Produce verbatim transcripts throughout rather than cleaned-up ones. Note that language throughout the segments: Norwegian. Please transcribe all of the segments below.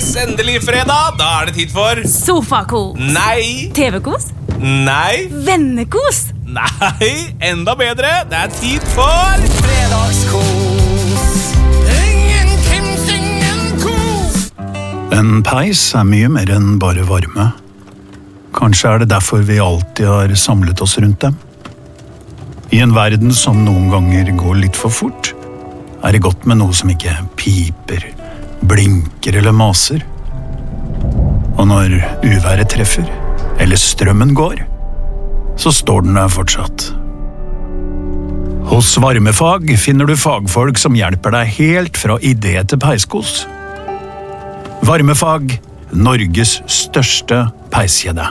Yes, endelig fredag. Da er det tid for Sofakos. Nei. T V-kos. Nei. Vennekos. Nei, enda bedre. Det er tid for fredagskos. Ingen Kims, ingen kos. En peis er mye mer enn bare varme. Kanskje er det derfor vi alltid har samlet oss rundt dem. I en verden som noen ganger går litt for fort, er det godt med noe som ikke piper, blinker eller maser. Og når uværet treffer, eller strømmen går, så står den der fortsatt. Hos Varmefag finner du fagfolk som hjelper deg helt fra idé til peiskos. Varmefag, Norges største peiskjede.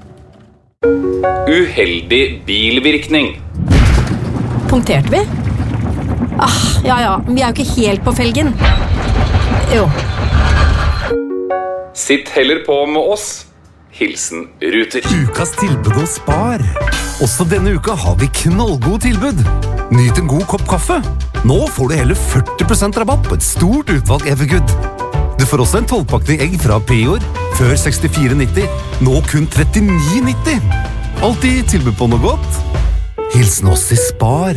Uheldig bilvirkning. Punkterte vi? Ah, ja ja, vi er jo ikke helt på felgen. Jo. Sitt heller på med oss. Hilsen Ruter. Ukas tilbud hos Spar. Også denne uka har vi knallgod tilbud. Nyt en god kopp kaffe. Nå får du hele førti prosent rabatt på et stort utvalg Evergood. Du får også en tolvpakning egg fra Prior, før sekstifire nitti, nå kun trettini nitti. Alltid tilbud på noe godt. Hilsen oss i Spar.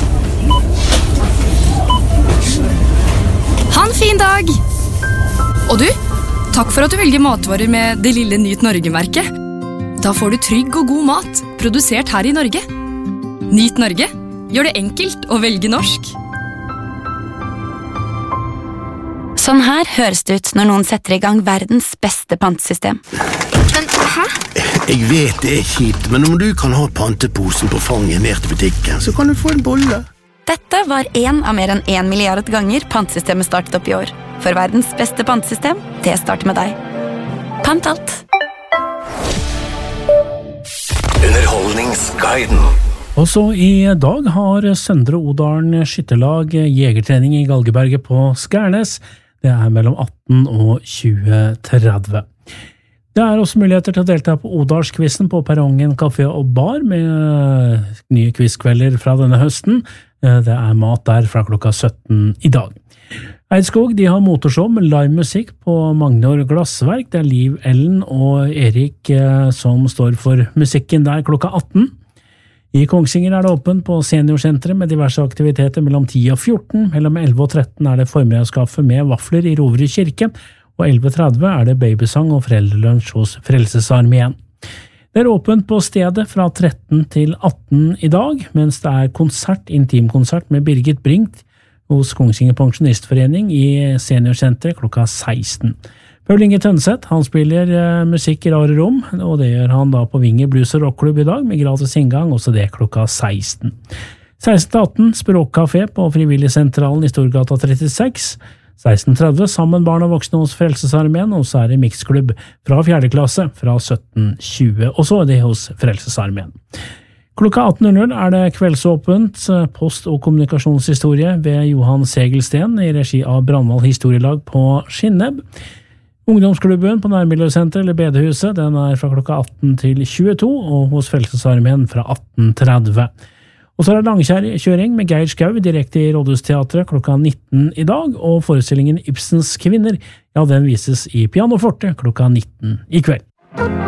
Ha en fin dag! Og du, takk for at du velger matvarer med det lille Nyt Norge-merket. Da får du trygg og god mat, produsert her i Norge. Nyt Norge, gjør det enkelt å velge norsk. Sånn her høres det ut når noen setter i gang verdens beste pantesystem. Men, hæ? Jeg vet det er kjipt, men om du kan ha panteposen på fanget ned til butikken, så kan du få en bolle. Dette var en av mer enn en milliard ganger pantesystemet startet opp i år. For verdens beste pantesystem, det starter med deg. Pant alt. Underholdningsguiden. Og så i dag har Søndre Odalen skytterlag jegertrening i Galgeberget på Skærnes. Det er mellom atten og tjue tretti. Det er også muligheter til å delta på Odalskvissen på Perrongen Café og Bar med nye quizkvelder fra denne høsten. Det er mat der fra klokka sytten i dag. Eidskog de har motorshow med livemusikk på Magnor Glassverk. Det er Liv Ellen og Erik som står for musikken der klokka atten. I Kongsvinger er det åpent på seniorsenteret med diverse aktiviteter mellom ti og fjorten. Mellom elleve og tretten er det formiddagskaffe med vafler i Roverud kirke, og elleve tretti er det babysang og foreldrelunsj hos Frelsesarmeen. Det er åpent på stedet fra tretten til atten i dag, mens det er konsert, intimkonsert med Birgit Bringt hos Kongsvinger Pensjonistforening i seniorsenteret klokka seksten. Paul Inge Tønseth, han spiller uh, musikk i rare rom, og det gjør han da på Vinger Blues og Rockklubb i dag, med gratis inngang, også det klokka seksten. seksten til atten, Språkkafé på Frivilligsentralen i Storgata trettiseks, seksten tretti, sammen barn og voksne hos Frelsesarmeen, og så er det mixklubb fra fjerde klasse fra sytten tjue, og så er det hos Frelsesarmeen. Klokka atten er det kveldsåpent post- og kommunikasjonshistorie ved Johan Segelsten i regi av Brandval Historielag på Skinneb. Ungdomsklubben på Nærmiljøsenteret eller Bedehuset, den er fra klokka atten til tjueto, og hos Frelsesarmeen fra atten tretti. Og så er det langkjøring med Geir Skau direkte i Rådhusteatret klokka nitten i dag, og forestillingen Ibsens kvinner, ja, den vises i Pianoforte klokka nitten i kveld.